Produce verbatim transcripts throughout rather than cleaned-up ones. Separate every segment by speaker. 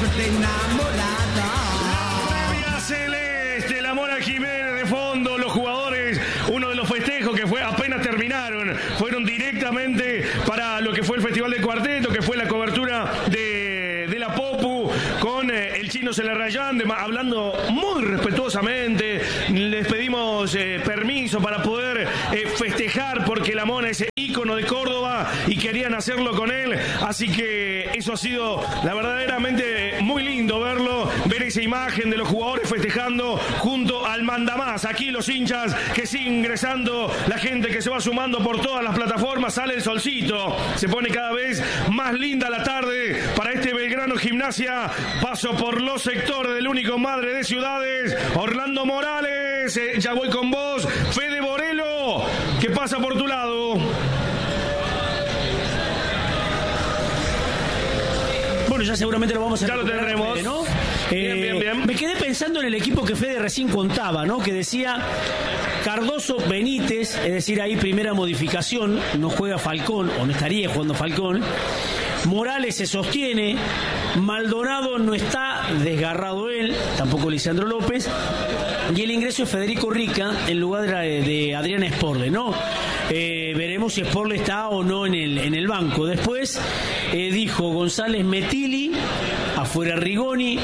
Speaker 1: suerte enamorada.
Speaker 2: La previa celeste, la Mora Jiménez de fondo, los jugadores, uno de los festejos que fue apenas terminaron, fueron directamente para lo que fue el Festival del Cuarteto, que fue la cobertura de, de la Popu, con eh, el Chino Celarrayán, de, hablando muy respetuosamente. Les pedimos eh, permiso para poder eh, festejar, porque la Mona es ícono de Córdoba y querían hacerlo con él, así que eso ha sido la verdaderamente muy lindo verlo, ver esa imagen de los jugadores festejando junto al mandamás. Aquí los hinchas que siguen ingresando, la gente que se va sumando por todas las plataformas, sale el solcito, se pone cada vez más linda la tarde para este Belgrano Gimnasia. Paso por los sectores del único madre de ciudades, Orlando Morales, eh, ya voy con vos, Fede Borelo, ¿qué pasa por tu lado?
Speaker 3: Bueno, ya seguramente lo vamos a
Speaker 2: ya lo tendremos,
Speaker 3: ¿no?
Speaker 2: Bien,
Speaker 3: eh,
Speaker 2: bien, bien.
Speaker 3: Me quedé pensando en el equipo que Fede recién contaba, ¿no? Que decía Cardoso, Benítez, es decir, ahí primera modificación, no juega Falcón, o no estaría jugando Falcón. Morales se sostiene, Maldonado no está, desgarrado él, tampoco Lisandro López, y el ingreso es Federico Rica en lugar de, de Adrián Sporle, ¿no? Eh, veremos si Sporle está o no en el, en el banco. Después eh, dijo González Metilli, afuera Rigoni,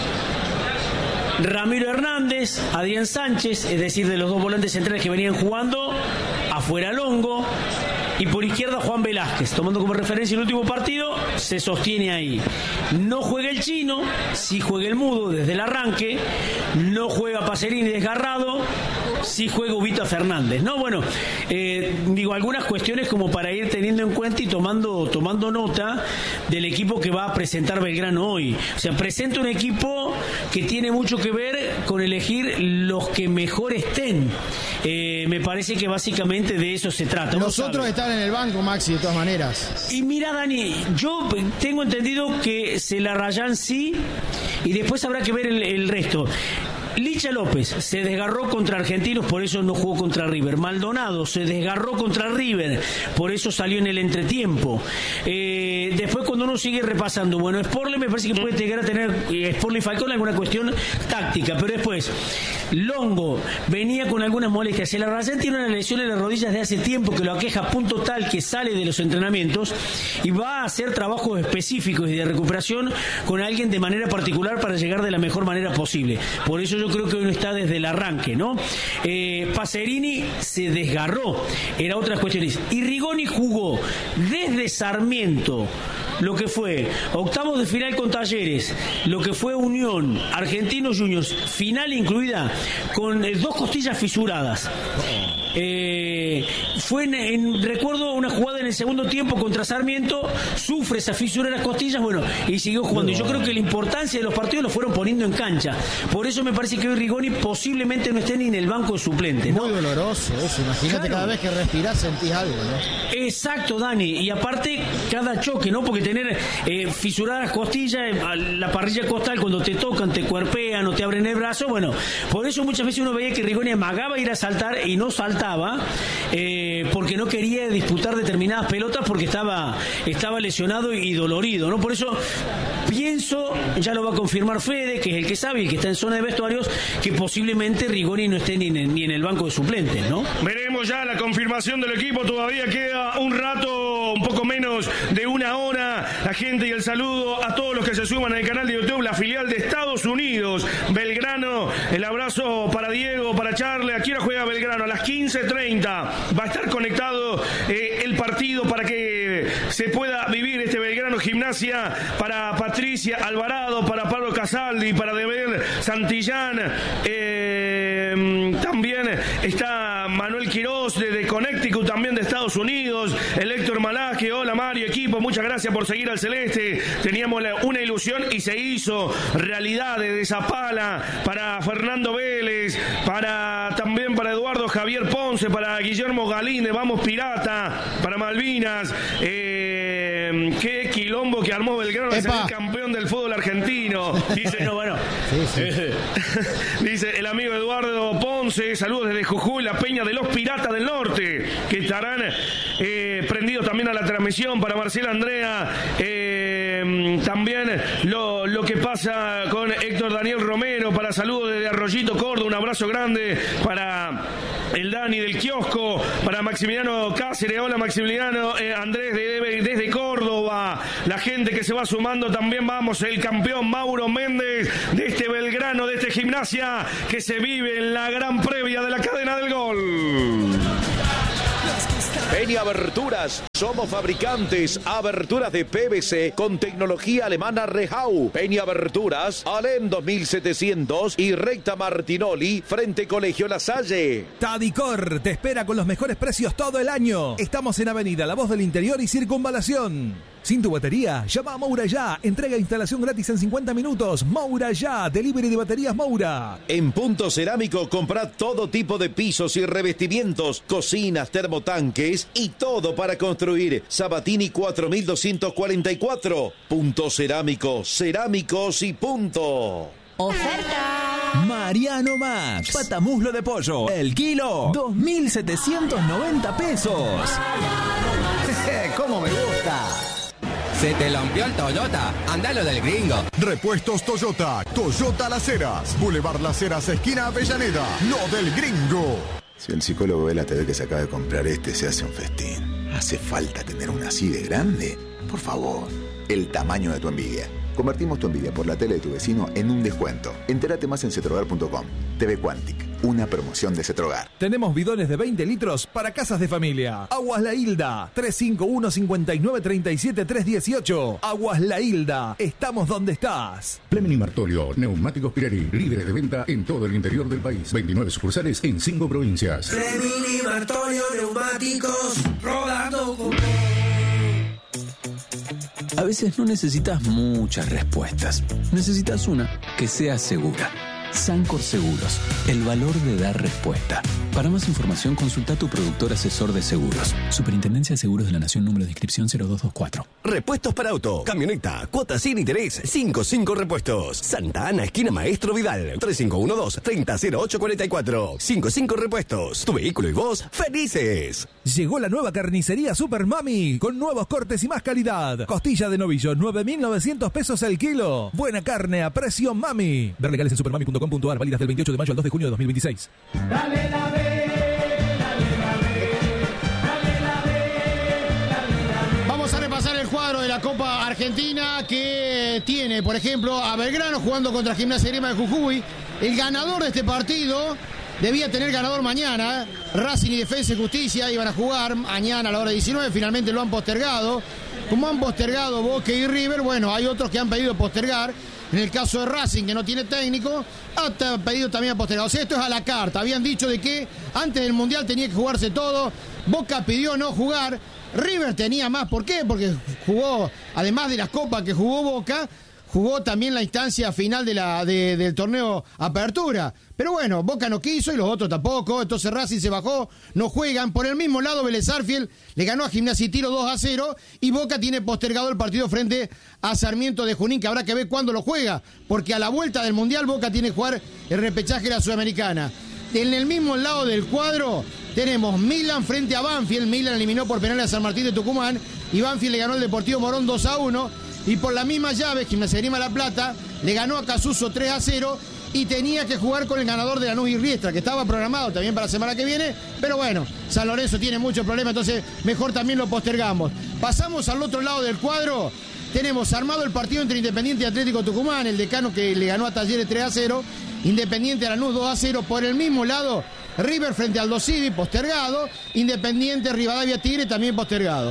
Speaker 3: Ramiro Hernández, Adrián Sánchez, es decir, de los dos volantes centrales que venían jugando, afuera Longo, y por izquierda Juan Velázquez, tomando como referencia el último partido, se sostiene ahí. No juega el Chino, sí juega el Mudo desde el arranque, no juega Pacerini desgarrado, sí juega Ubita Fernández, ¿no? Bueno, eh, digo, algunas cuestiones como para ir teniendo en cuenta y tomando, tomando nota del equipo que va a presentar Belgrano hoy. O sea, presenta un equipo que tiene mucho que ver con elegir los que mejor estén. Eh, me parece que básicamente de eso se trata.
Speaker 4: Los otros están en el banco, Maxi, de todas maneras.
Speaker 3: Y mira, Dani, yo tengo entendido que Celarrayán sí, y después habrá que ver el, el resto. Licha López se desgarró contra Argentinos, por eso no jugó contra River. Maldonado se desgarró contra River, por eso salió en el entretiempo. Eh, después cuando uno sigue repasando, bueno, Sporle me parece que puede llegar a tener, eh, Sporle y Falcón, alguna cuestión táctica, pero después Longo venía con algunas molestias. El Arrayán tiene una lesión en las rodillas de hace tiempo que lo aqueja a punto tal que sale de los entrenamientos y va a hacer trabajos específicos y de recuperación con alguien de manera particular para llegar de la mejor manera posible. Por eso yo creo que hoy no está desde el arranque, ¿no? Eh, Pacerini se desgarró, era otras cuestiones. Y Rigoni jugó desde Sarmiento, lo que fue octavos de final con Talleres, lo que fue Unión, Argentinos Juniors, final incluida, con eh, dos costillas fisuradas. Eh, fue en, en, recuerdo una jugada en el segundo tiempo contra Sarmiento, sufre esa fisura en las costillas, bueno, y siguió jugando. Y yo creo que la importancia de los partidos lo fueron poniendo en cancha. Por eso me parece que hoy Rigoni posiblemente no esté ni en el banco de suplentes, ¿no?
Speaker 4: Muy doloroso eso, imagínate, claro. Cada vez que respirás sentís algo, ¿no?
Speaker 3: Exacto, Dani, y aparte cada choque, ¿no? Porque tener eh, fisuradas costillas, eh, la parrilla costal, cuando te tocan, te cuerpean o te abren el brazo, bueno, por eso muchas veces uno veía que Rigoni amagaba ir a saltar y no saltaba, eh, porque no quería disputar determinadas pelotas porque estaba, estaba lesionado y dolorido, ¿no? Por eso pienso, ya lo va a confirmar Fede, que es el que sabe y que está en zona de vestuarios, que posiblemente Rigoni no esté ni en, ni en el banco de suplentes, ¿no?
Speaker 2: Veremos ya la confirmación del equipo, todavía queda un rato, un poco menos de una hora. La gente y el saludo a todos los que se suman al canal de YouTube, la filial de Estados Unidos, Belgrano, el abrazo para Diego, para Charle. ¿A qué hora juega Belgrano? A las quince treinta va a estar conectado eh, el partido para que se pueda vivir este Belgrano Gimnasia, para Patricia Alvarado, para Pablo Casaldi, para Debel Santillán, eh, también está Manuel Quiroz desde Connecticut, también de Estados Unidos, el Héctor Malaje. Hola Mario, equipo, muchas gracias por seguir al Celeste. Teníamos una ilusión y se hizo realidad desde Zapala, para Fernando Vélez, para también para Eduardo Javier Ponce, para Guillermo Galíndez, vamos Pirata, para Malvinas. Eh, qué quilombo que armó Belgrano de ser el campeón del fútbol argentino. Dice, no, bueno, sí, sí. Dice el amigo Eduardo Ponce, saludos desde Jujuy, la Peña de los Piratas del Norte, que estarán eh, prendidos también a la transmisión. Para Marcela Andrea, eh, Eh, también lo, lo que pasa con Héctor Daniel Romero, para saludos desde Arroyito, Córdoba, un abrazo grande para el Dani del kiosco, para Maximiliano Cáceres, hola Maximiliano, eh, Andrés de, desde Córdoba, la gente que se va sumando también, vamos, el campeón Mauro Méndez de este Belgrano, de este Gimnasia que se vive en la gran previa de la cadena del gol.
Speaker 5: Peña Aberturas, somos fabricantes, aberturas de P V C con tecnología alemana Rehau. Peña Aberturas, Alem dos mil setecientos y Recta Martinoli, frente Colegio La Salle.
Speaker 6: Tadicor te espera con los mejores precios todo el año. Estamos en Avenida La Voz del Interior y Circunvalación. Sin tu batería, llama a Moura Ya. Entrega e instalación gratis en cincuenta minutos. Moura Ya, delivery de baterías Moura.
Speaker 5: En Punto Cerámico, comprad todo tipo de pisos y revestimientos, cocinas, termotanques y todo para construir. Sabatini cuatro mil doscientos cuarenta y cuatro. Punto Cerámico, cerámicos y punto.
Speaker 7: ¡Oferta! Mariano Max. Patamuslo de pollo. El kilo. dos mil setecientos noventa pesos.
Speaker 4: ¿Cómo me gusta?
Speaker 8: ¿Se te rompió el Toyota? Andalo del gringo.
Speaker 9: Repuestos Toyota. Toyota Las Heras. Boulevard Las Heras, esquina Avellaneda. Lo del gringo.
Speaker 10: Si el psicólogo ve la T V que se acaba de comprar este, se hace un festín. ¿Hace falta tener una así de grande? Por favor, el tamaño de tu envidia. Convertimos tu envidia por la tele de tu vecino en un descuento. Entérate más en cetrogar punto com. T V Quantic, una promoción de Cetrogar.
Speaker 6: Tenemos bidones de veinte litros para casas de familia. Aguas La Hilda, tres cinco uno, cinco nueve tres siete, tres uno ocho. Aguas La Hilda, estamos donde estás.
Speaker 11: Fleming y Martolio, neumáticos Pirelli, líderes de venta en todo el interior del país. veintinueve sucursales en cinco provincias.
Speaker 1: Fleming y Martolio, neumáticos, rodando con...
Speaker 12: A veces no necesitas muchas respuestas. Necesitas una que sea segura. Sancor Seguros, el valor de dar respuesta. Para más información, consulta a tu productor asesor de seguros. Superintendencia de Seguros de la Nación, número de inscripción cero dos dos cuatro.
Speaker 13: Repuestos para auto, camioneta, cuotas sin interés, cinco cinco repuestos. Santa Ana, esquina Maestro Vidal, tres cinco uno dos, treinta cero ocho cuarenta y cuatro. cinco cinco repuestos, tu vehículo y vos, felices.
Speaker 6: Llegó la nueva carnicería Super Mami, con nuevos cortes y más calidad. Costilla de novillo, nueve mil novecientos pesos el kilo. Buena carne a precio Mami. Ver legales en supermami punto com punto ar, válidas del veintiocho de mayo al dos de junio de dos mil veintiséis.
Speaker 1: Dale la B, dale la B, dale la B, dale la B.
Speaker 14: Vamos a repasar el cuadro de la Copa Argentina que tiene, por ejemplo, a Belgrano jugando contra Gimnasia y Grima de Jujuy. El ganador de este partido debía tener ganador mañana. Racing y Defensa y Justicia iban a jugar mañana a la hora diecinueve, finalmente lo han postergado. Como han postergado Boca y River, bueno, hay otros que han pedido postergar. En el caso de Racing, que no tiene técnico, ha pedido también a postergar. O sea, esto es a la carta. Habían dicho de que antes del Mundial tenía que jugarse todo. Boca pidió no jugar. River tenía más. ¿Por qué? Porque jugó, además de las copas que jugó Boca, jugó también la instancia final de la, de, del torneo Apertura. Pero bueno, Boca no quiso y los otros tampoco. Entonces Racing se bajó, no juegan. Por el mismo lado, Vélez Sarsfield le ganó a Gimnasia y Tiro dos a cero. Y Boca tiene postergado el partido frente a Sarmiento de Junín, que habrá que ver cuándo lo juega. Porque a la vuelta del Mundial, Boca tiene que jugar el repechaje de la Sudamericana. En el mismo lado del cuadro tenemos Milan frente a Banfield. Milan eliminó por penales a San Martín de Tucumán. Y Banfield le ganó al Deportivo Morón dos a uno. Y por la misma llave, Gimnasia Grima La Plata le ganó a Casuso tres a cero. Y tenía que jugar con el ganador de Lanús y Riestra, que estaba programado también para la semana que viene. Pero bueno, San Lorenzo tiene muchos problemas, entonces mejor también lo postergamos. Pasamos al otro lado del cuadro. Tenemos armado el partido entre Independiente y Atlético Tucumán. El Decano que le ganó a Talleres tres a cero. Independiente a Lanús dos a cero. Por el mismo lado, River frente al Dosivi, postergado. Independiente, Rivadavia Tigre, también postergado.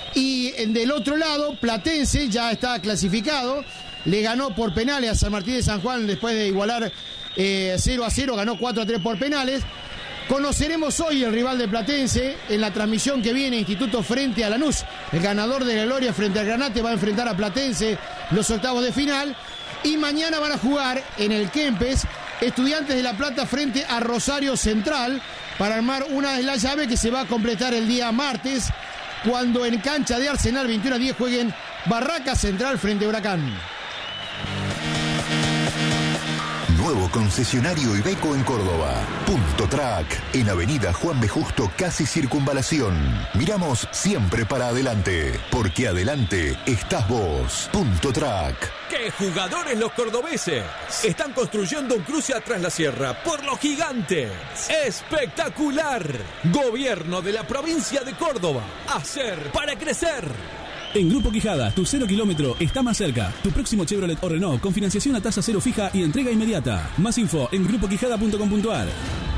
Speaker 14: Y del otro lado, Platense ya está clasificado. Le ganó por penales a San Martín de San Juan después de igualar eh, cero a cero. Ganó cuatro a tres por penales. Conoceremos hoy el rival de Platense en la transmisión que viene, Instituto frente a Lanús. El ganador de la Gloria frente al Granate va a enfrentar a Platense los octavos de final. Y mañana van a jugar en el Kempes Estudiantes de La Plata frente a Rosario Central para armar una de las llaves que se va a completar el día martes, cuando en cancha de Arsenal veintiuno a diez jueguen Barraca Central frente a Huracán.
Speaker 15: Nuevo concesionario Iveco en Córdoba. Punto Track, en Avenida Juan B. Justo, casi Circunvalación. Miramos siempre para adelante, porque adelante estás vos. Punto Track.
Speaker 16: ¡Qué jugadores los cordobeses! Están construyendo un cruce atrás la sierra por los gigantes. ¡Espectacular! Gobierno de la provincia de Córdoba. Hacer para crecer.
Speaker 17: En Grupo Quijada, tu cero kilómetro está más cerca. Tu próximo Chevrolet o Renault con financiación a tasa cero fija y entrega inmediata. Más info en grupo quijada punto com punto a r.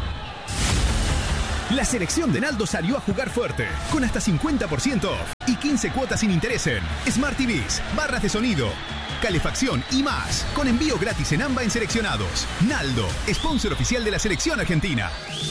Speaker 6: La selección de Naldo salió a jugar fuerte, con hasta cincuenta por ciento off y quince cuotas sin interés en Smart T Vs, barras de sonido, calefacción y más, con envío gratis en AMBA en seleccionados. Naldo, sponsor oficial de la selección argentina.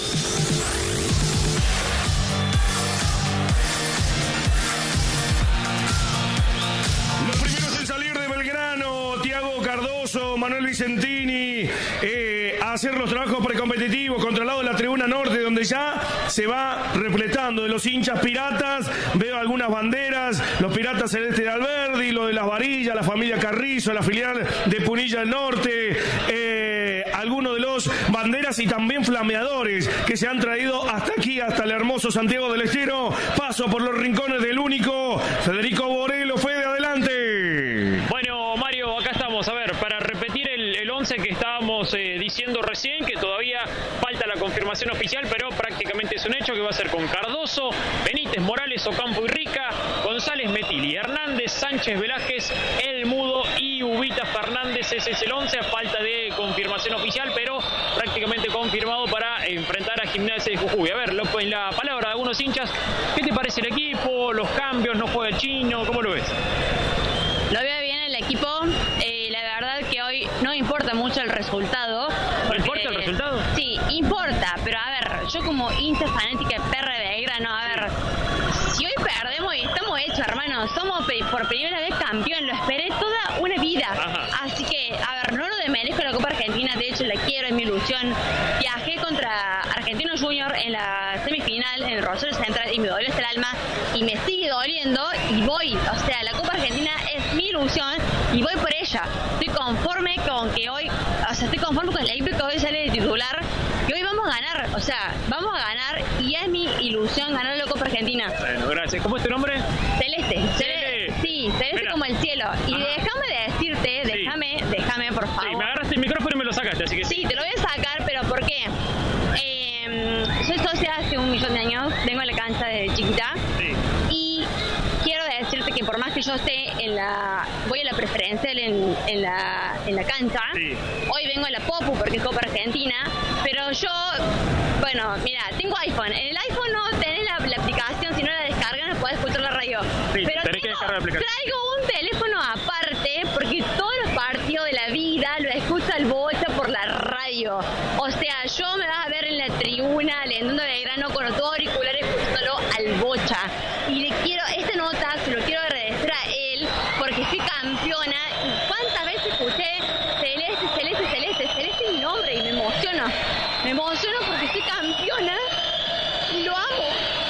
Speaker 2: Los primeros en salir de Belgrano, Tiago Cardoso, Manuel Vicentini, eh, a hacer los trabajos precompetitivos contra el lado de la tribuna norte, donde ya se va repletando de los hinchas piratas. Veo algunas banderas, los piratas celeste de Alberdi, lo de las varillas, la familia Carrizo, la filial de Punilla del Norte, eh, algunos de los banderas y también flameadores que se han traído hasta aquí, hasta el hermoso Santiago del Estero. Paso por los rincones del único Federico Borelo. Fede, adelante.
Speaker 18: Bueno, Mario, acá estamos. A ver, para repetir el, el once que estábamos eh, diciendo recién, que todavía falta la confirmación oficial, pero prácticamente es un hecho, que va a ser con Cardoso, Benítez, Morales, Ocampo y Rica, González, Metilli, Hernández, Sánchez, Velázquez, El Mudo y Ubita Fernández. Ese es el once, a falta de confirmación oficial, pero prácticamente confirmado para enfrentar a Gimnasia de Jujuy. A ver, lo, en la palabra de algunos hinchas, ¿qué te parece el equipo? ¿Los cambios? ¿No juega el chino? ¿Cómo lo ves?
Speaker 19: Lo veo bien el equipo. Eh, la verdad que hoy no importa mucho el resultado.
Speaker 18: Porque, ¿importa el resultado?
Speaker 19: Sí, importa, pero a ver, yo como hincha fanática de Perra de Belgrano, a ver, si hoy perdemos y estamos hechos, hermano, somos por primera vez campeón, lo esperé toda una vida. Ajá. Así que, a ver, no lo desmerezco la Copa Argentina, de hecho la quiero, es mi ilusión. Viajé contra Argentino Junior en la semifinal, en el Rosario Central, y me dolió hasta el alma, y me sigue doliendo, y voy, o sea, la Copa Argentina es mi ilusión, y voy por ella. Estoy conforme con que hoy, o sea, estoy conforme con el equipo que hoy sale de titular, y hoy vamos a ganar, o sea, vamos a ganar, y es mi ilusión ganar la Copa Argentina.
Speaker 18: Bueno, gracias. ¿Cómo es tu nombre?
Speaker 19: Celeste. Celeste. Sí, celeste. Mira. Como el cielo. Y Ajá. déjame decirte, déjame, sí. déjame, por favor.
Speaker 18: Sí, me agarraste el micrófono y me lo sacaste, así que sí.
Speaker 19: Sí, te lo voy a sacar, pero ¿por qué? Eh, soy socia hace un millón de años, vengo a la cancha desde chiquita. Sí. Y quiero decirte que por más que yo esté en la, voy a la preferencial en, en, la, en la cancha, sí. Hoy vengo a la Popu porque es Copa Argentina, pero yo, bueno, mira, tengo iPhone. En el iPhone no tenés la, la aplicación, si no la descargan no podés escuchar la radio.
Speaker 18: Sí,
Speaker 19: pero
Speaker 18: tenés que descargar la aplicación.
Speaker 19: Traigo un teléfono aparte porque todos los partidos de la vida lo escucha el Bocha por la radio. O sea, yo me vas a ver en la tribuna alentando a Belgrano con los dos auriculares escuchándolo al Bocha. Y le quiero, esta nota se lo quiero agradecer a él porque fui campeona. ¿Y cuántas veces escuché Celeste, Celeste, Celeste? Celeste es mi nombre y me emociono. Me emociono porque soy campeona y lo amo.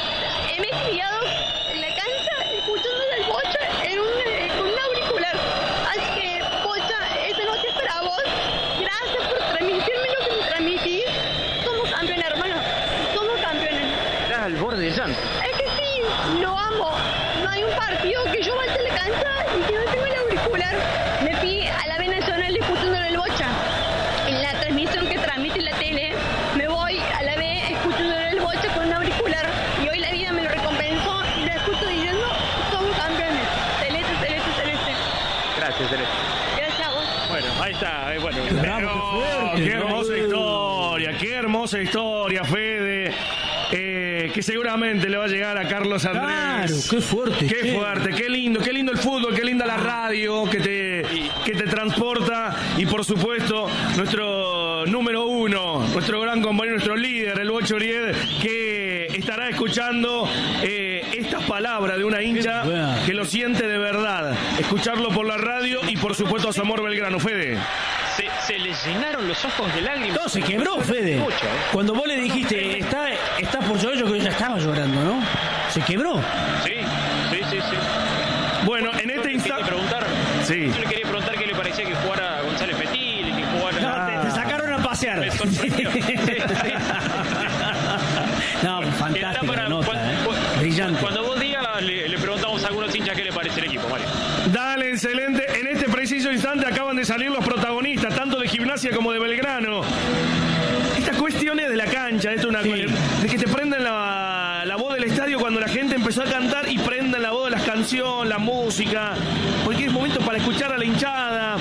Speaker 19: Me he criado en la cancha escuchándole al Bocha en un, eh, con un auricular. Así que, Bocha, esta noche es para vos. Gracias por transmitirme lo que me transmitís. Somos campeones, hermano. Somos campeones.
Speaker 18: Estás al borde de llanto.
Speaker 19: Es que sí, lo amo. No hay un partido que yo vaya a la cancha y que no tenga el auricular. Me fui a la B Nacional escuchándole al Bocha. En la transmisión que transmite en la tele, me voy a la B escuchándole al Bocha con un auricular. Y hoy la vida me lo recompensó y la escucho diciendo, somos campeones. Celeste, celeste, celeste.
Speaker 18: Gracias, Celeste.
Speaker 19: Gracias a vos.
Speaker 18: Bueno, ahí está, eh, bueno.
Speaker 2: Pero, qué hermosa historia, qué hermosa historia, Fede. Eh, que seguramente le va a llegar a Carlos Andrés.
Speaker 3: Claro, qué fuerte.
Speaker 2: Qué, qué fuerte, qué lindo, qué lindo el fútbol, qué linda la radio que te, que te transporta. Y por supuesto, nuestro número uno, nuestro gran compañero, nuestro líder, el Bocho Uried, que estará escuchando eh, estas palabras de una hincha que lo siente de verdad. Escucharlo por la radio y por supuesto a su amor Belgrano. Fede.
Speaker 18: Se, se le llenaron los ojos de lágrimas.
Speaker 3: No, se quebró, Fede. Cuando vos le dijiste, está, está por llorar, yo creo que ya estaba llorando, ¿no? Se quebró.
Speaker 18: Sí, sí, sí, sí.
Speaker 2: Bueno, en este instante...
Speaker 18: preguntar,
Speaker 2: sí.
Speaker 18: Yo le quería preguntar qué le parecía que jugara González Metilli, que jugara...
Speaker 3: No, te, te sacaron pasear.
Speaker 18: Me sorprendió. Sí, sí.
Speaker 3: No, fantástica
Speaker 18: para,
Speaker 3: nota,
Speaker 18: cuando,
Speaker 3: ¿eh? Brillante.
Speaker 18: Cuando vos digas, le, le preguntamos a algunos hinchas qué le parece el equipo, Mario.
Speaker 2: Dale, excelente. En este preciso instante acaban de salir los protagonistas, tanto de Gimnasia como de Belgrano. Estas cuestiones de la cancha, esto es una
Speaker 3: Sí.
Speaker 2: de que te prenden la, la voz del estadio cuando la gente empezó a cantar y prenden la voz de las canciones, la música, porque es momento para escuchar a la hinchada.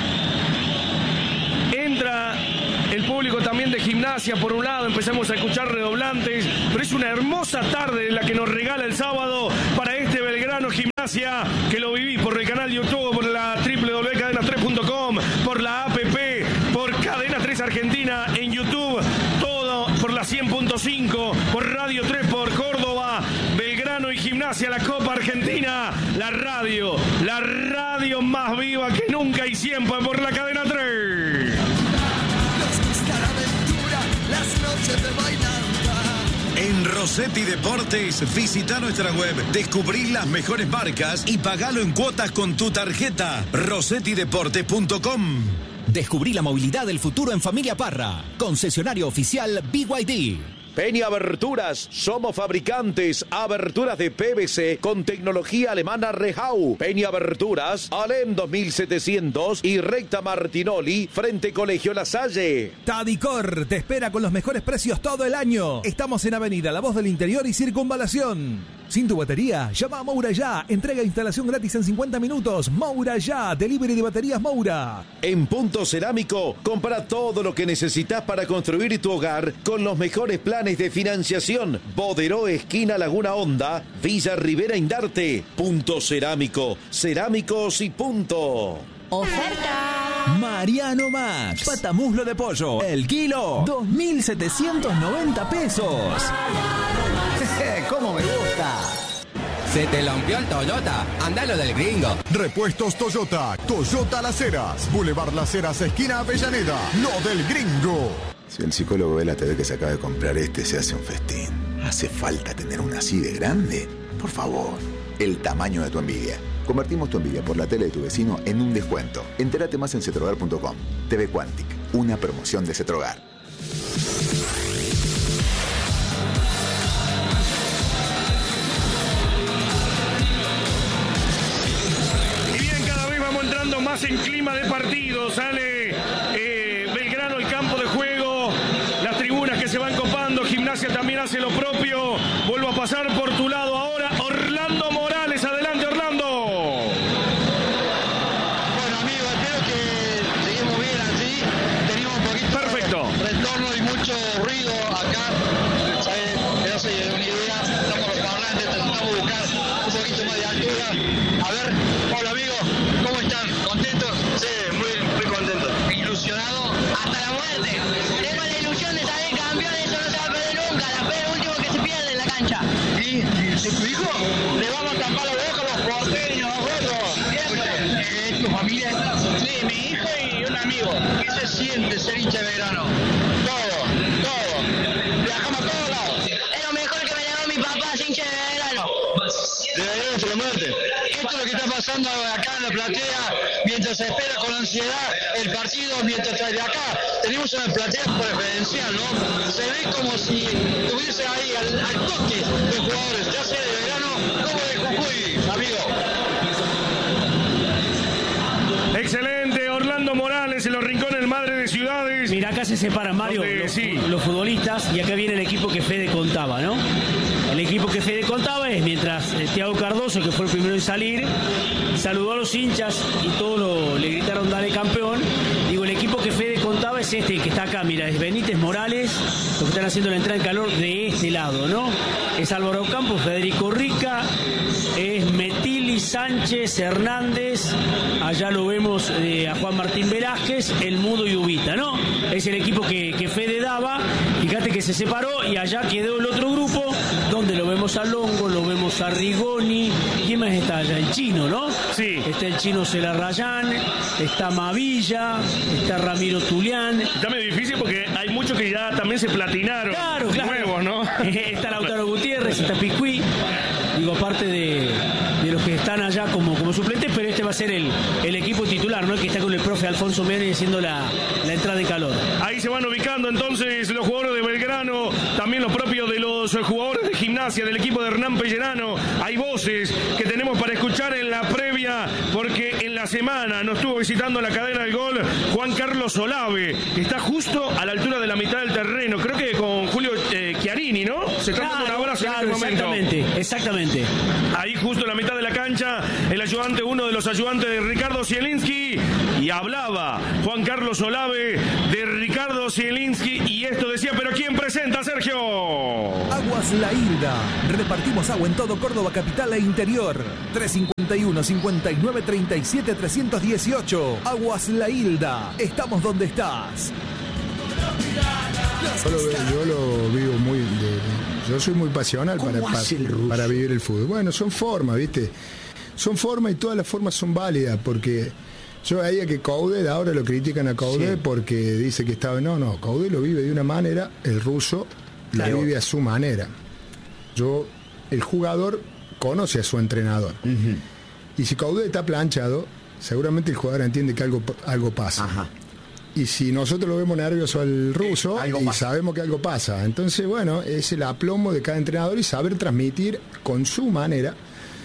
Speaker 2: Entra el público también de Gimnasia por un lado, empezamos a escuchar redoblantes, pero es una hermosa tarde la que nos regala el sábado para este Belgrano Gimnasia, que lo viví por el canal de YouTube, por la doble u doble u doble u punto cadena tres punto com, por la app, por Cadena tres Argentina en YouTube, todo por la cien punto cinco, por Radio tres por Córdoba, Belgrano y Gimnasia, la Copa Argentina, la radio, la radio más viva que nunca y siempre por la Cadena tres.
Speaker 5: En Rossetti Deportes, visita nuestra web, descubrí las mejores marcas y pagalo en cuotas con tu tarjeta. rossetti deportes punto com.
Speaker 7: Descubrí la movilidad del futuro en Familia Parra. Concesionario oficial B Y D.
Speaker 5: Peña Aberturas, somos fabricantes, aberturas de P V C con tecnología alemana Rehau. Peña Aberturas, Alem dos mil setecientos y Recta Martinoli, frente Colegio La Salle.
Speaker 6: Tadicor te espera con los mejores precios todo el año. Estamos en Avenida La Voz del Interior y Circunvalación. Sin tu batería, llama a Moura Ya. Entrega e instalación gratis en cincuenta minutos. Moura Ya, delivery de baterías Moura.
Speaker 5: En Punto Cerámico, compra todo lo que necesitas para construir tu hogar con los mejores planes de financiación. Boderó, esquina Laguna Honda, Villa Rivera Indarte. Punto Cerámico, cerámicos y punto.
Speaker 7: ¡Oferta! Mariano Max. Patamuslo de pollo. El kilo. dos mil setecientos noventa pesos.
Speaker 4: ¿Cómo me gusta?
Speaker 8: ¿Se te rompió el Toyota? Andalo del Gringo.
Speaker 9: Repuestos Toyota. Toyota Las Heras. Boulevard Las Heras, esquina Avellaneda. Lo del Gringo.
Speaker 10: Si el psicólogo ve la T V que se acaba de comprar este, se hace un festín. ¿Hace falta tener una así de grande? Por favor, el tamaño de tu envidia. Convertimos tu envidia por la tele de tu vecino en un descuento. Entérate más en cetrogar punto com. T V Quantic, una promoción de Cetrogar.
Speaker 2: Y bien, cada vez vamos entrando más en clima de partido. Sale eh, Belgrano al campo de juego. Las tribunas que se van copando. Gimnasia también hace lo propio. Vuelvo a pasar por tu lado ahora. Orlando Morales. Adelante, Orlando.
Speaker 20: Bueno, amigo, espero que seguimos bien así. Tenemos un poquito
Speaker 2: Perfecto.
Speaker 20: de retorno y mucho ruido acá. ¿Sabes? Que no se den una idea. Estamos los parlantes, tratamos de buscar un poquito más de altura. A ver, hola, amigo, ¿cómo están? ¿Contentos? Sí, muy, muy contentos. ¿Ilusionados? Hasta la muerte. Tengo la ilusión de salir campeón, eso no se va a perder nunca. La fe es lo último que se pierde en la cancha. ¿Y? ¿Y tu hijo? Le vamos a tampar la boca a los porteños, nosotros. Eh, ¿Tu familia? Sí, mi hijo y un amigo. ¿Qué se siente ser hincha de Belgrano? Todo, todo. Viajamos a todos lados. Es lo mejor que me llegó mi papá, hincha de Belgrano. De Belgrano se lo muerte. Esto es lo que está pasando acá en la platea, mientras se espera con ansiedad el partido, mientras de acá tenemos una platea preferencial, ¿no? Se ve como si estuviese ahí al, al toque de jugadores, ya sea de Belgrano como de Jujuy, amigo.
Speaker 2: Excelente, Orlando Morales en los rincones Madre de Ciudades.
Speaker 3: Mirá, acá se separan, Mario,
Speaker 2: Donde,
Speaker 3: los,
Speaker 2: sí.
Speaker 3: los futbolistas, y acá viene el equipo que Fede contaba, ¿no? El equipo que Fede contaba es mientras eh, Thiago Cardoso, que fue el primero en salir, saludó a los hinchas y todos lo- le gritaron dale campeón. Digo, el equipo que Fede contaba es este que está acá, mira, es Benítez Morales, los que están haciendo la entrada en calor de este lado, ¿no? Es Álvaro Campos, Federico Rica, es Metili, Sánchez, Hernández, allá lo vemos eh, a Juan Martín Velázquez, El Mudo y Ubita, ¿no? Es el equipo que, que Fede daba, fíjate que se separó y allá quedó el otro grupo, donde lo vemos a Longo, lo vemos a Rigoni, ¿quién más está allá? El Chino, ¿no?
Speaker 2: Sí.
Speaker 3: Está el Chino Celarrayán, está Mavilla, está Ramiro Tulián.
Speaker 2: Está medio difícil porque hay muchos que ya también se platinaron.
Speaker 3: Claro, claro.
Speaker 2: Nuevos, ¿no?
Speaker 3: Está Lautaro Gutiérrez, está Picuí. digo, aparte de, de los que están allá como, como suplentes, pero este va a ser el, el equipo titular, ¿no? El que está con el profe Alfonso Menem haciendo la, la entrada de calor.
Speaker 2: Ahí se van ubicando entonces los jugadores de Belgrano, también los propios de los jugadores de Gimnasia, del equipo de Hernán Pellerano. Hay voces que tenemos para escuchar en la previa, porque en la semana nos estuvo visitando la cadena del gol Juan Carlos Olave, que está justo a la altura de la mitad del terreno, creo que con Julio eh, Chiarini, ¿no? Se está dando un abrazo
Speaker 3: claro,
Speaker 2: en este momento.
Speaker 3: Exactamente, exactamente.
Speaker 2: Ahí justo en la mitad de la cancha, el ayudante, uno de los ayudantes de Ricardo Zielinski, y hablaba Juan Carlos Olave de Ricardo Zielinski, y esto decía, pero ¿quién presenta, Sergio?
Speaker 6: Aguas La Hilda. Repartimos agua en todo Córdoba capital e interior. tres cinco uno, cincuenta y nueve, treinta y siete, trescientos dieciocho. Aguas La Hilda. Estamos donde estás.
Speaker 21: Yo lo, yo lo vivo muy... De, yo soy muy pasional para, para, para vivir el fútbol. Bueno, son formas, ¿viste? Son formas y todas las formas son válidas, porque yo veía que Coudet, ahora lo critican a Coudet sí. porque dice que estaba... No, no, Coudet lo vive de una manera, el ruso claro. lo vive a su manera. Yo, el jugador conoce a su entrenador. Uh-huh. Y si Coudet está planchado, seguramente el jugador entiende que algo, algo pasa. Ajá. Y si nosotros lo vemos nervioso al ruso, eh, y pasa. sabemos que algo pasa. Entonces, bueno, es el aplomo de cada entrenador y saber transmitir con su manera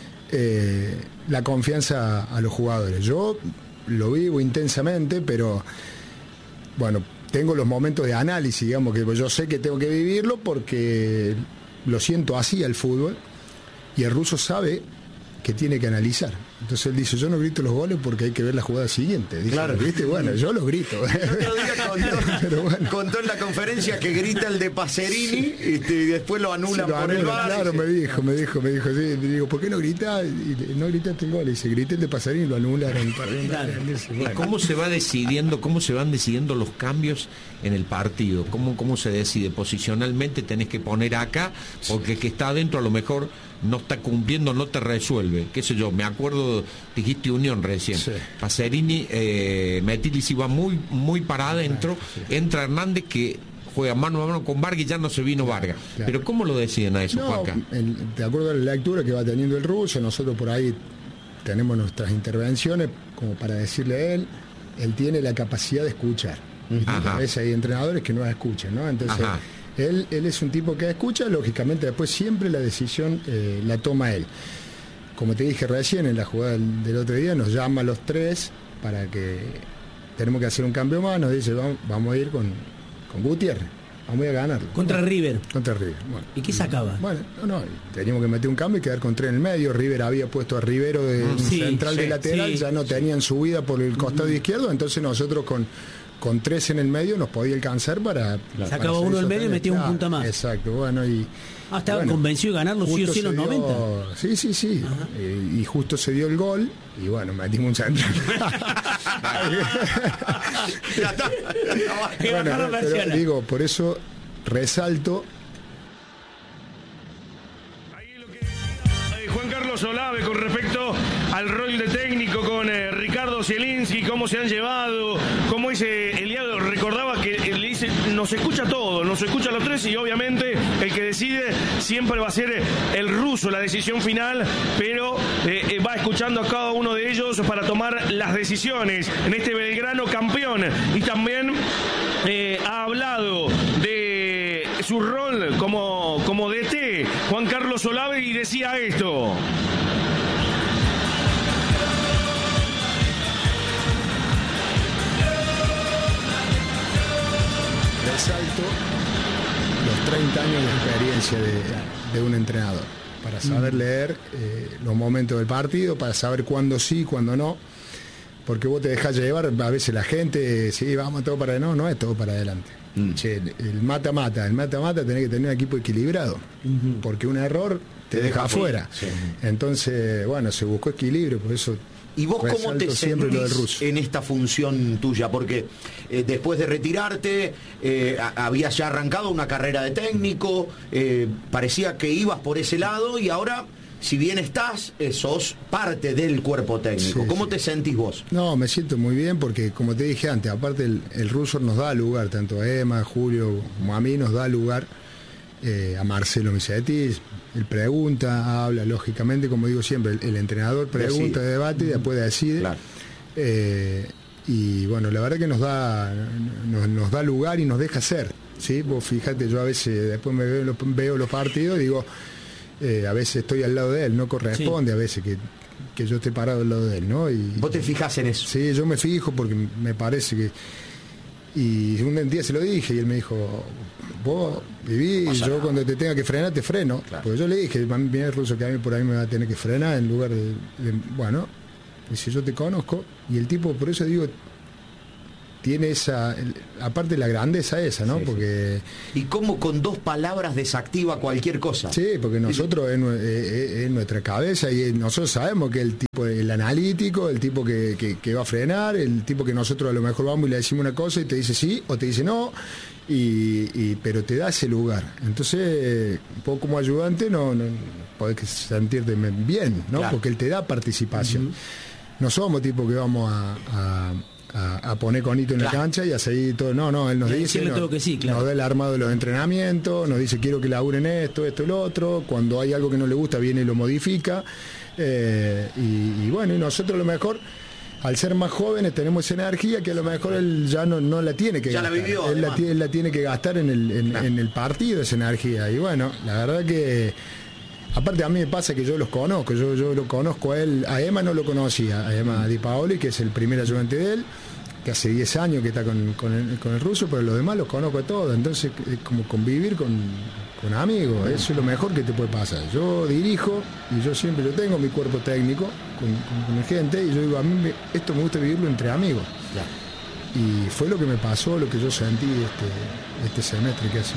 Speaker 21: eh, la confianza a los jugadores. Yo lo vivo intensamente, pero bueno, tengo los momentos de análisis, digamos, que yo sé que tengo que vivirlo porque lo siento así al fútbol, y el ruso sabe que tiene que analizar. Entonces él dice, yo no grito los goles porque hay que ver la jugada siguiente. Dice,
Speaker 22: claro.
Speaker 21: ¿viste? Bueno, yo los grito.
Speaker 22: El otro día contó, bueno. contó en la conferencia que grita el de Pacerini este, y después lo anulan sí, lo por anula, el V A R.
Speaker 21: Claro, me dijo, me dijo, me dijo, sí, me digo, ¿por qué no grita? Y no gritaste el gol. Y dice, grité el de Pacerini y lo anularon.
Speaker 22: Claro. Bueno. ¿Cómo se va decidiendo, cómo se van decidiendo los cambios en el partido? ¿Cómo, cómo se decide? Posicionalmente tenés que poner acá, porque el que está adentro a lo mejor no está cumpliendo, no te resuelve, qué sé yo, me acuerdo, dijiste Unión recién, sí. Pacerini, eh, Metilis iba muy, muy para adentro, sí, sí. entra Hernández que juega mano a mano con Vargas y ya no se vino Vargas, claro. Pero ¿cómo lo deciden a eso,
Speaker 21: no,
Speaker 22: Juanca?
Speaker 21: El, de acuerdo a la lectura que va teniendo el ruso, nosotros por ahí tenemos nuestras intervenciones como para decirle a él, él tiene la capacidad de escuchar, a veces hay entrenadores que no la escuchan, ¿no? Entonces Ajá. Él, él es un tipo que escucha, lógicamente después siempre la decisión eh, la toma él. Como te dije recién, en la jugada del, del otro día nos llama a los tres para que tenemos que hacer un cambio más, nos dice, vamos, vamos a ir con, con Gutiérrez, vamos a ir a ganarlo.
Speaker 3: Contra
Speaker 21: bueno,
Speaker 3: River.
Speaker 21: Contra River. Bueno,
Speaker 3: ¿Y qué sacaba?
Speaker 21: Bueno, no, no, teníamos que meter un cambio y quedar con tres en el medio. River había puesto a Rivero de sí, central sí, de lateral, sí, ya no tenían subida por el costado mm. izquierdo, entonces nosotros con... con tres en el medio nos podía alcanzar para...
Speaker 3: Claro. Sacaba uno del medio y metía un punta más.
Speaker 21: Exacto, bueno, y...
Speaker 3: Ah, estaba
Speaker 21: bueno,
Speaker 3: convencido de ganarlo sí o sí en los
Speaker 21: dio,
Speaker 3: noventa.
Speaker 21: Sí, sí, sí. Y, y justo se dio el gol y bueno, metimos un centro.
Speaker 22: Ya está.
Speaker 21: Bueno, pero digo, por eso resalto...
Speaker 2: Juan Carlos Olave con respecto al rol de técnico con eh, Ricardo Zielinski, cómo se han llevado, cómo dice Eliado, recordaba que eh, le dice, nos escucha todo, nos escucha a los tres y obviamente el que decide siempre va a ser el ruso, la decisión final, pero eh, eh, va escuchando a cada uno de ellos para tomar las decisiones en este Belgrano campeón. Y también eh, ha hablado de su rol como, como D T, Juan Carlos Olave, y decía esto.
Speaker 21: Resalto los treinta años de experiencia de, de un entrenador, para saber leer eh, los momentos del partido, para saber cuándo sí, cuándo no, porque vos te dejás llevar, a veces la gente, sí, vamos todo para adelante, no, no es todo para adelante. Mm. Che, el mata-mata, el mata-mata tenés que tener un equipo equilibrado, uh-huh. porque un error te, te deja, deja afuera. Sí. Entonces, bueno, se buscó equilibrio, por eso...
Speaker 22: ¿Y vos cómo te sentís en esta función tuya? Porque eh, después de retirarte, eh, habías ya arrancado una carrera de técnico, eh, parecía que ibas por ese lado y ahora, si bien estás, eh, sos parte del cuerpo técnico. Sí, ¿Cómo sí. te sentís vos?
Speaker 21: No, me siento muy bien porque, como te dije antes, aparte el, el ruso nos da lugar, tanto a Emma, a Julio, como a mí nos da lugar. eh, a Marcelo Misetis, él pregunta, habla, lógicamente, como digo siempre, el, el entrenador pregunta, decide. debate y después decide. Claro. Eh, y bueno, la verdad que nos da nos, nos da lugar y nos deja hacer, ¿sí? Vos fíjate, yo a veces después me veo, veo los partidos y digo, eh, a veces estoy al lado de él, no corresponde, sí. a veces que, que yo esté parado al lado de él, ¿no? Y,
Speaker 11: ¿Vos te fijás en eso?
Speaker 21: Sí, yo me fijo porque me parece que... Y un día se lo dije y él me dijo, vos viví, y yo nada. Cuando te tenga que frenar te freno. Claro. Porque yo le dije, viene el ruso que a mí por ahí me va a tener que frenar en lugar de... de bueno... Y si yo te conozco, y el tipo, por eso digo, tiene esa, el, aparte de la grandeza esa, ¿no? Sí, porque
Speaker 11: sí. Y cómo con dos palabras desactiva cualquier cosa.
Speaker 21: Sí, porque nosotros es, es, es nuestra cabeza y nosotros sabemos que el tipo, el analítico, el tipo que, que, que va a frenar, el tipo que nosotros a lo mejor vamos y le decimos una cosa y te dice sí o te dice no, y, y pero te da ese lugar. Entonces, un poco como ayudante no, no podés sentirte bien, ¿no? Claro. Porque él te da participación. Uh-huh. No somos tipo que vamos a, a, a, a poner conito en claro. la cancha y a seguir todo. No, no, él nos dice, nos, que sí, claro. nos da el armado de los entrenamientos, nos dice quiero que laburen esto, esto y lo otro. Cuando hay algo que no le gusta viene y lo modifica. Eh, y, y bueno, y nosotros a lo mejor, al ser más jóvenes, tenemos esa energía que a lo mejor él ya no, no la tiene que
Speaker 11: ya
Speaker 21: gastar.
Speaker 11: La vivió,
Speaker 21: él, la, él la tiene que gastar en el, en, claro. en el partido, esa energía. Y bueno, la verdad que... Aparte a mí me pasa que yo los conozco, yo, yo lo conozco a él, a Emma no lo conocía, a Emma Di Paoli, que es el primer ayudante de él, que hace diez años que está con, con, el, con el ruso, pero los demás los conozco a todos, entonces es como convivir con, con amigos, eso es lo mejor que te puede pasar. Yo dirijo y yo siempre yo tengo mi cuerpo técnico con, con, con mi gente y yo digo, a mí me, esto me gusta vivirlo entre amigos. Ya. Y fue lo que me pasó, lo que yo sentí este, este semestre que hace.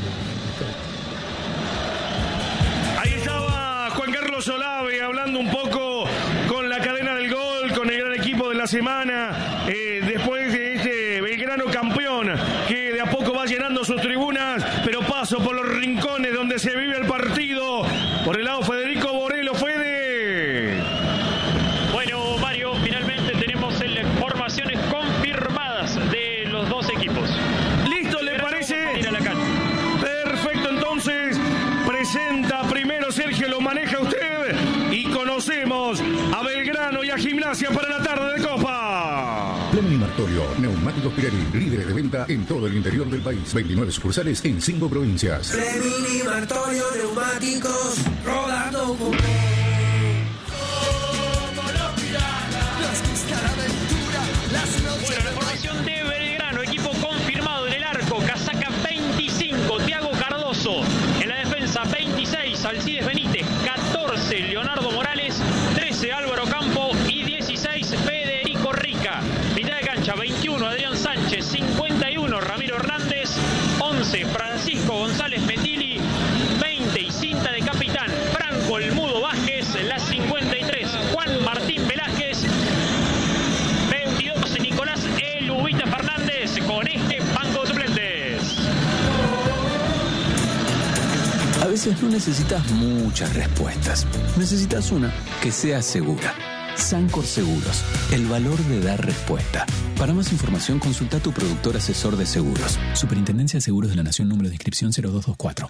Speaker 2: Solave hablando un poco con la cadena del gol, con el gran equipo de la semana, eh, después de este Belgrano campeón que de a poco va llenando sus tribunas, pero paso por los rincones donde se vive el partido. Por el lado Federico Borelo, Fede.
Speaker 18: Bueno, Mario, finalmente tenemos las formaciones confirmadas de los dos equipos.
Speaker 2: ¿Listo, le parece? Perfecto, entonces presenta primero Sergio, lo maneja usted. Y conocemos a Belgrano y a Gimnasia para la tarde de Copa.
Speaker 15: Fleming Martorio, Neumáticos Pirelli, líderes de venta en todo el interior del país. veintinueve sucursales en cinco provincias.
Speaker 1: Fleming Martorio, Neumáticos, rodando con...
Speaker 18: Bueno, la formación de Belgrano, equipo confirmado en el arco, casaca veinticinco, Thiago Cardoso. En la defensa veintiséis, Alcides Benítez, catorce, Leonardo Morales, trece, Álvaro Campo y dieciséis, Federico Rica. Mitad de cancha, veintiuno, Adrián Sánchez, cincuenta y uno, Ramiro Hernández, once, Francisco González Metilli, veinte y cinta de capitán, Franco El Mudo Vázquez, la cincuenta y tres, Juan Martín Velázquez, veintidós, Nicolás El Ubita Fernández, con este banco de suplentes.
Speaker 7: A veces no necesitas muchas respuestas. Necesitas una que sea segura. Sancor Seguros. El valor de dar respuesta. Para más información, consulta a tu productor asesor de seguros. Superintendencia de Seguros de la Nación, número de inscripción cero dos dos cuatro.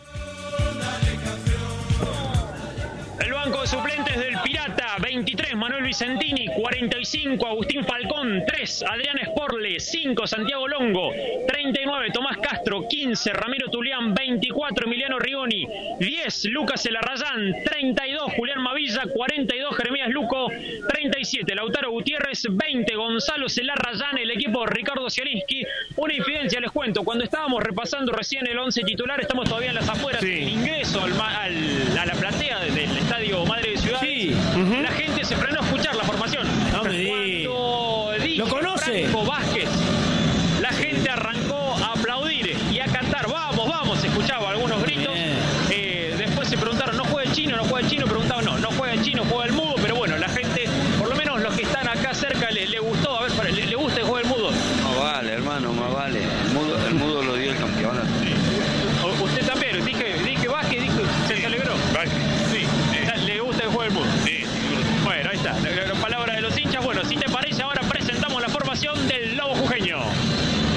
Speaker 18: El banco de suplentes del Pirata, veintitrés, Manuel Vicentini, cuarenta y cinco, Agustín Falcón, tres, Adrián Esporle, cinco, Santiago Longo, treinta y nueve, Tomás Castro, quince, Ramiro Tulián, veinticuatro, Emiliano Rigoni, diez, Lucas Elarrayán, treinta y dos, Julián Mavilla, cuarenta y dos, Jeremías Luco, treinta y siete, Lautaro Gutiérrez, veinte, Gonzalo Celarrayán, el equipo de Ricardo Zielinski. Una infidencia les cuento, cuando estábamos repasando recién el once titular, estamos todavía en las afueras, sí. El ingreso al, al, a la platea del estadio Madre de Ciudad, sí. Uh-huh. La gente se frenó a escuchar la formación.
Speaker 3: No me di.
Speaker 18: Cuando dije
Speaker 3: ¿Lo conoce?
Speaker 18: Franco Vázquez, la gente arrancó a aplaudir y a cantar, vamos, vamos, se escuchaba algunos gritos. Eh, después se preguntaron, ¿no juega el chino? ¿No juega el chino? Preguntaban, no, no juega el chino, juega el mudo, pero bueno, la gente, por lo menos los que están acá cerca, le, le gustó, a ver, le, le gusta que juegue el mudo.
Speaker 12: Más vale, hermano, más vale. El mudo, el mudo lo dio el campeonato.
Speaker 18: Sí. Usted también, dije, dije Vázquez, dije, se, sí. se alegró. Vázquez. Sí, sí. Le gusta que juegue el mudo. Sí. Bueno, ahí está, la, la palabra de los hinchas. Bueno, si te parece, ahora presentamos la formación del Lobo Jujeño.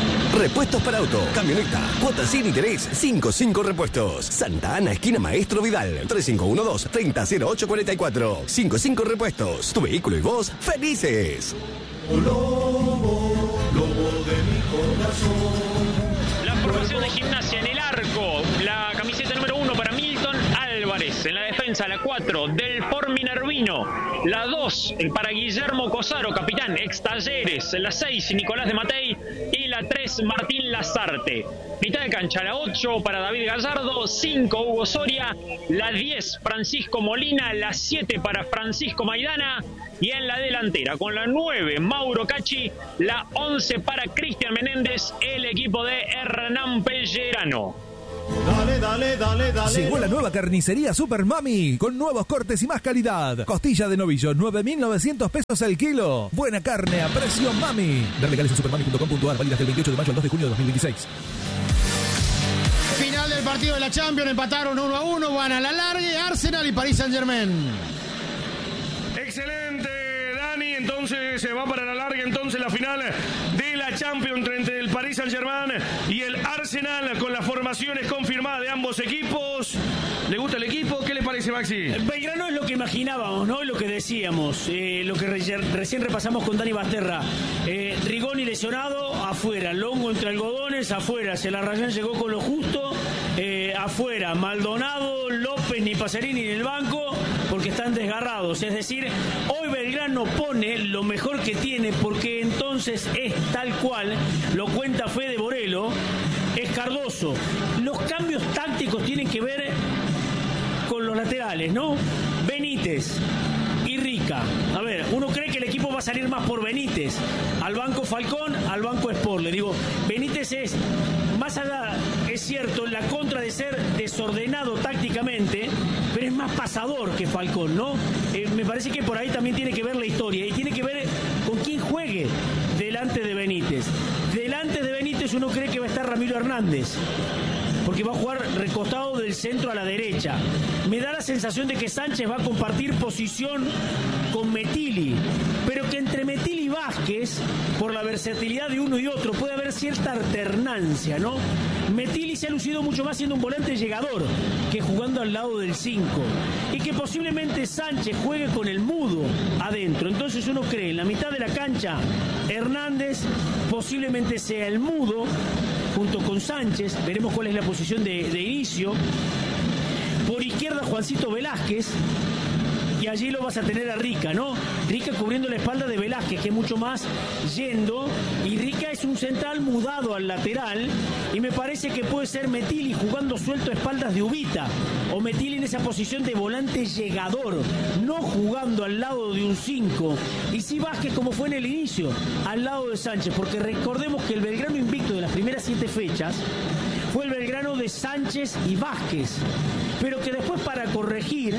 Speaker 13: Repuestos para auto, camioneta, cuotas sin interés, cinco cinco Repuestos. Santa Ana, esquina Maestro Vidal, tres cinco uno dos, tres cero cero ocho cuatro cuatro. cinco cinco Repuestos, tu vehículo y vos felices.
Speaker 1: Lobo, lobo de mi corazón.
Speaker 18: La formación de Gimnasia en el arco, la camiseta número uno para Milton Álvarez. En la defensa, la cuatro, Delfor Minervino. La dos, para Guillermo Cosaro, capitán, ex Talleres. La seis, Nicolás de Matei. Y la tres, Martín Lazarte. Mitad de cancha, la ocho para David Gallardo. cinco, Hugo Soria. La diez, Francisco Molina. La siete para Francisco Maidana. Y en la delantera, con la nueve, Mauro Cacci. La once para Cristian Menéndez, el equipo de Hernán Pellerano.
Speaker 1: Dale, dale, dale, dale.
Speaker 6: Llegó la nueva carnicería Super Mami con nuevos cortes y más calidad. Costilla de novillo, nueve mil novecientos pesos el kilo. Buena carne a precio Mami. Ver legales en supermami punto com punto ar, válidas del veintiocho de mayo al dos de junio de dos mil veintiséis.
Speaker 4: Final del partido de la Champions, empataron uno a uno, van a la larga, Arsenal y Paris Saint-Germain.
Speaker 2: Excelente, Dani. Entonces se va para la larga entonces la final de la Champions entre el Paris Saint-Germain y el Arsenal, con las formaciones confirmadas de ambos equipos. ¿Le gusta el equipo? ¿Qué le parece, Maxi?
Speaker 3: Belgrano es lo que imaginábamos, ¿no? Lo que decíamos, eh, lo que re recién repasamos con Dani Basterra. Eh, Rigoni lesionado, afuera. Longo entre algodones, afuera. Celarrayán llegó con lo justo, eh, afuera. Maldonado, López, ni Pacerini en el banco, porque están desgarrados. Es decir, hoy Belgrano pone lo mejor que tiene, porque entonces es tal cual, lo cuenta Fede Borello, es Cardoso. Los cambios tácticos tienen que ver con los laterales, ¿no? Benítez y Rica. A ver, uno cree que el equipo va a salir más por Benítez. Al banco Falcón, al banco Sport. Le digo, Benítez es, más allá, es cierto, la contra de ser desordenado tácticamente, pero es más pasador que Falcón, ¿no? Eh, me parece que por ahí también tiene que ver la historia y tiene que ver con quién juegue delante de Benítez. Delante de Benítez uno cree que va a estar Ramiro Hernández, porque va a jugar recostado del centro a la derecha. Me da la sensación de que Sánchez va a compartir posición con Metilli, pero que entre Metilli y Vázquez, por la versatilidad de uno y otro, puede haber cierta alternancia, ¿no? Metilli se ha lucido mucho más siendo un volante llegador que jugando al lado del cinco, y que posiblemente Sánchez juegue con el mudo adentro. Entonces uno cree, en la mitad de la cancha, Hernández posiblemente sea el mudo junto con Sánchez. Veremos cuál es la posición de, de inicio. Por izquierda, Juancito Velázquez, y allí lo vas a tener a Rica, ¿no? Rica cubriendo la espalda de Velázquez, que es mucho más yendo, y Rica es un central mudado al lateral, y me parece que puede ser Metilli jugando suelto a espaldas de Ubita, o Metilli en esa posición de volante llegador, no jugando al lado de un cinco, y sí Vázquez, como fue en el inicio, al lado de Sánchez, porque recordemos que el Belgrano invicto de las primeras siete fechas fue el Belgrano de Sánchez y Vázquez, pero que después, para corregir,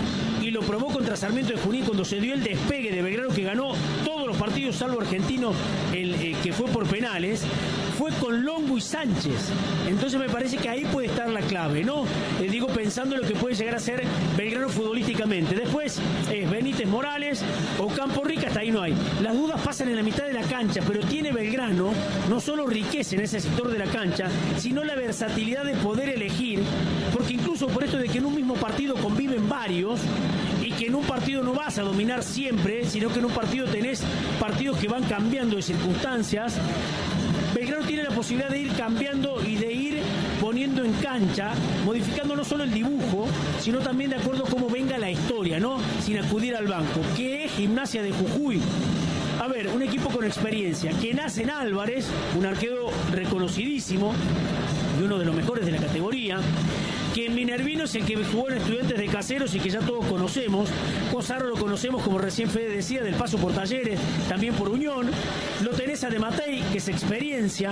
Speaker 3: y lo probó contra Sarmiento de Junín cuando se dio el despegue de Belgrano, que ganó todos los partidos salvo Argentino, el, eh, que fue por penales, fue con Longo y Sánchez. Entonces me parece que ahí puede estar la clave, ¿no? Eh, digo, pensando en lo que puede llegar a ser Belgrano futbolísticamente. Después es Benítez, Morales o Campo Rica, hasta ahí no hay. Las dudas pasan en la mitad de la cancha, pero tiene Belgrano no solo riqueza en ese sector de la cancha, sino la versatilidad de poder elegir, porque incluso por esto de que en un mismo partido conviven varios, y que en un partido no vas a dominar siempre, sino que en un partido tenés partidos que van cambiando de circunstancias, Belgrano tiene la posibilidad de ir cambiando y de ir poniendo en cancha, modificando no solo el dibujo, sino también de acuerdo a cómo venga la historia, ¿no? Sin acudir al banco. ¿Qué es Gimnasia de Jujuy? A ver, un equipo con experiencia, que nace en Álvarez, un arquero reconocidísimo y uno de los mejores de la categoría, que Minervino es el que jugó en Estudiantes de Caseros y que ya todos conocemos. Cosaro lo conocemos, como recién Fede decía, del paso por Talleres, también por Unión. Lo tenés a De Matei, que es experiencia.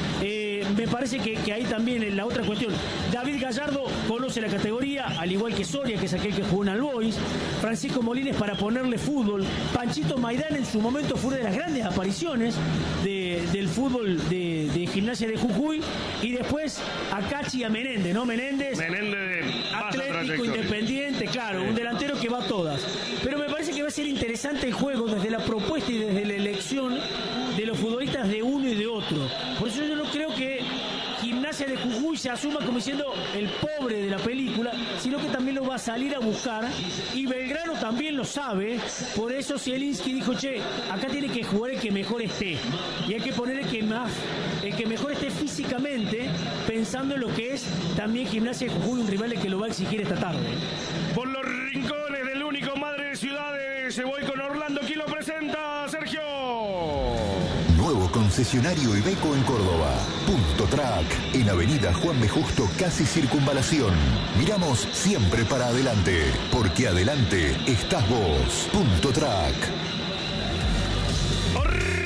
Speaker 3: Eh, me parece que, que ahí también es la otra cuestión. David Gallardo conoce la categoría, al igual que Soria, que es aquel que jugó en Albois. Francisco Molines para ponerle fútbol. Panchito Maidán en su momento fue una de las grandes apariciones de, del fútbol de, de Gimnasia de Jujuy. Y después a Cacci y a Menéndez, ¿no? Menéndez,
Speaker 2: Menéndez
Speaker 3: Atlético Independiente, claro, sí. Un delantero que va a todas. Pero me parece parece que va a ser interesante el juego desde la propuesta y desde la elección de los futbolistas de uno y de otro. Por eso yo no creo que Gimnasia de Jujuy se asuma como siendo el pobre de la película, sino que también lo va a salir a buscar, y Belgrano también lo sabe. Por eso Zielinski dijo, che, acá tiene que jugar el que mejor esté, y hay que poner el que más, el que mejor esté físicamente, pensando en lo que es también Gimnasia de Jujuy, un rival que lo va a exigir esta tarde.
Speaker 2: Por los rincones del único Madre de Ciudades, se voy con Orlando. ¿Quién lo presenta, Sergio?
Speaker 15: Nuevo concesionario Iveco en Córdoba. Punto Track, en Avenida Juan B. Justo, casi Circunvalación. Miramos siempre para adelante, porque adelante estás vos. Punto Track.